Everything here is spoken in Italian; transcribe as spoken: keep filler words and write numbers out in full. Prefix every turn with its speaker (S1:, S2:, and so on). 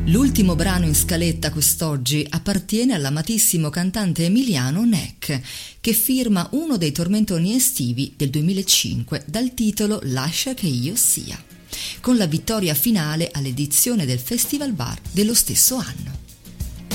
S1: L'ultimo brano in scaletta quest'oggi appartiene all'amatissimo cantante emiliano Neck, che firma uno dei tormentoni estivi del duemilacinque dal titolo Lascia che io sia, con la vittoria finale all'edizione del Festival Bar dello stesso anno.